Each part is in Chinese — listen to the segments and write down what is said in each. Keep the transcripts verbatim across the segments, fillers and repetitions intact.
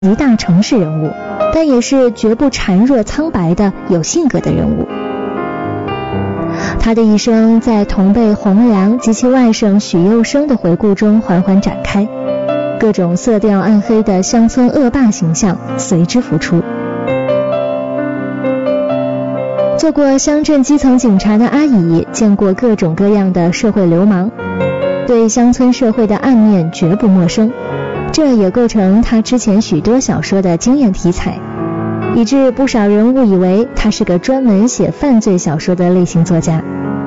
集大成式人物，但也是绝不孱弱苍白的有性格的人物。他的一生在同辈洪良及其外甥许攸生的回顾中缓缓展开，各种色调暗黑的乡村恶霸形象随之浮出。做过乡镇基层警察的阿乙，见过各种各样的社会流氓，对乡村社会的暗面绝不陌生，这也构成他之前许多小说的经验题材，以致不少人误以为他是个专门写犯罪小说的类型作家。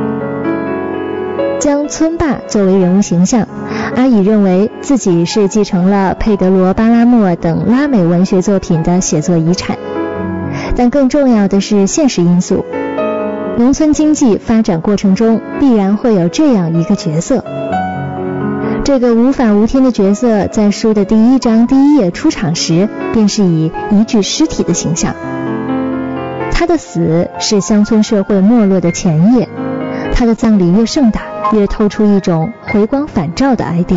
将村霸作为人物形象，阿乙认为自己是继承了佩德罗·巴拉莫等拉美文学作品的写作遗产。但更重要的是现实因素，农村经济发展过程中必然会有这样一个角色。这个无法无天的角色在书的第一章第一页出场时，便是以一具尸体的形象。他的死是乡村社会没落的前夜，他的葬礼越盛大，越透出一种回光返照的哀调。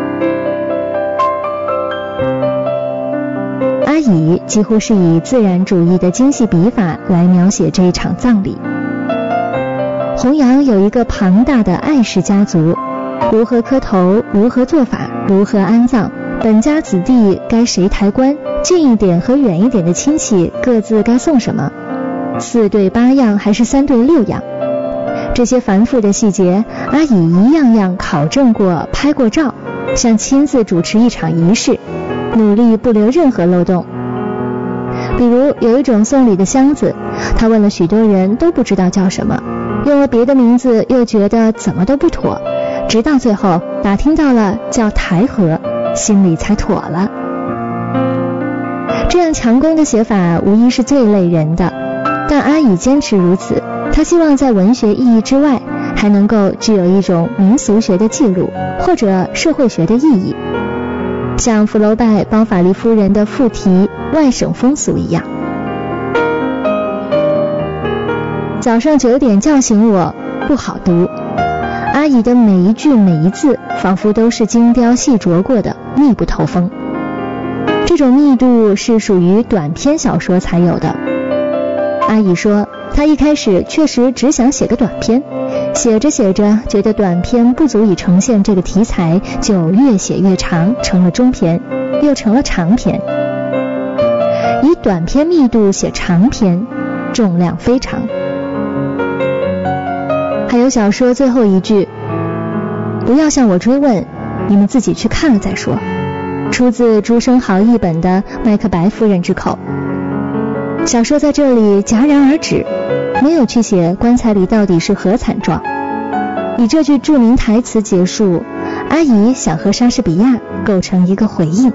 阿乙几乎是以自然主义的精细笔法来描写这一场葬礼。洪阳有一个庞大的艾氏家族，如何磕头，如何做法，如何安葬，本家子弟该谁抬棺，近一点和远一点的亲戚各自该送什么，四对八样还是三对六样，这些繁复的细节，阿乙一样样考证过，拍过照，像亲自主持一场仪式，努力不留任何漏洞。比如有一种送礼的箱子，他问了许多人都不知道叫什么，用了别的名字又觉得怎么都不妥，直到最后打听到了叫台盒，心里才妥了。这样强攻的写法无疑是最累人的，但阿乙坚持如此，他希望在文学意义之外还能够具有一种民俗学的记录或者社会学的意义，像福楼拜包法利夫人的副题外省风俗一样。早上九点叫醒我不好读，阿乙的每一句每一字仿佛都是精雕细琢过的，密不透风。这种密度是属于短篇小说才有的。阿乙说他一开始确实只想写个短篇，写着写着觉得短篇不足以呈现这个题材，就越写越长，成了中篇，又成了长篇。以短篇密度写长篇，重量非常。还有小说最后一句，不要向我追问，你们自己去看了再说，出自朱生豪译本的《麦克白夫人》之口。小说在这里戛然而止，没有去写棺材里到底是何惨状。以这句著名台词结束，阿乙想和莎士比亚构成一个回应。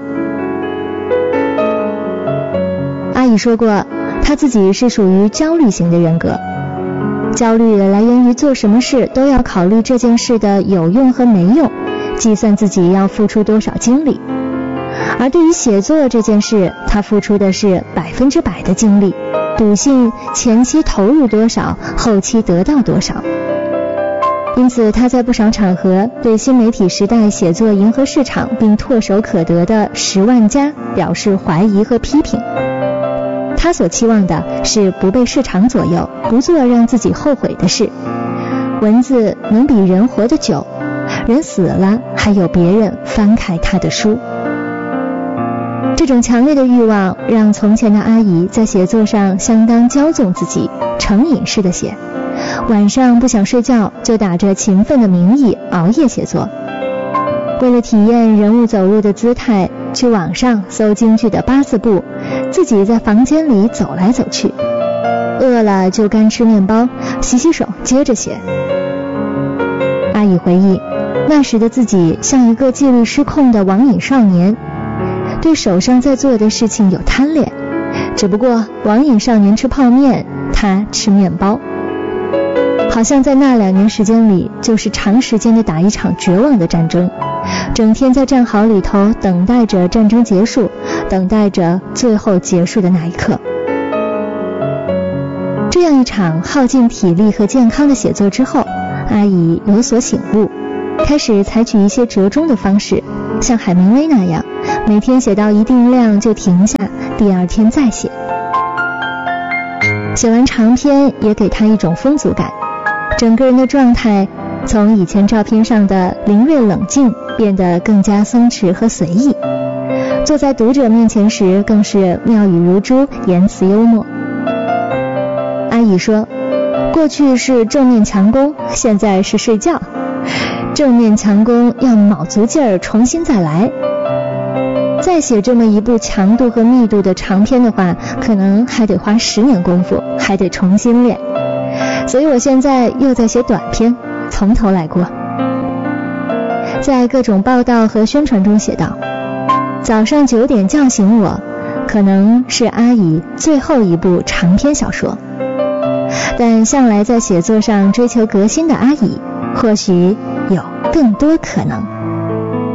阿乙说过，他自己是属于焦虑型的人格，焦虑来源于做什么事都要考虑这件事的有用和没用，计算自己要付出多少精力。而对于写作这件事，他付出的是百分之百的精力，笃信前期投入多少，后期得到多少。因此他在不少场合对新媒体时代写作迎合市场并唾手可得的十万加表示怀疑和批评。他所期望的是不被市场左右，不做让自己后悔的事。文字能比人活得久，人死了还有别人翻开他的书。这种强烈的欲望让从前的阿姨在写作上相当骄纵自己，成瘾式的写，晚上不想睡觉就打着勤奋的名义熬夜写作。为了体验人物走路的姿态，去网上搜京剧的八字步，自己在房间里走来走去，饿了就干吃面包，洗洗手接着写。阿姨回忆，那时的自己像一个纪律失控的网瘾少年，对手上在做的事情有贪恋，只不过网瘾少年吃泡面，他吃面包。好像在那两年时间里，就是长时间的打一场绝望的战争，整天在战壕里头等待着战争结束，等待着最后结束的那一刻。这样一场耗尽体力和健康的写作之后，阿姨有所醒悟，开始采取一些折中的方式，像海明威那样每天写到一定量就停下，第二天再写。写完长篇也给他一种丰足感，整个人的状态从以前照片上的凌锐冷静变得更加松弛和随意，坐在读者面前时更是妙语如珠，言辞幽默。阿姨说，过去是正面强攻，现在是睡觉，正面强攻要卯足劲儿重新再来。再写这么一部强度和密度的长篇的话，可能还得花十年功夫，还得重新练。所以我现在又在写短篇，从头来过。在各种报道和宣传中写道，早上九点叫醒我，可能是阿姨最后一部长篇小说。但向来在写作上追求革新的阿姨，或许有更多可能。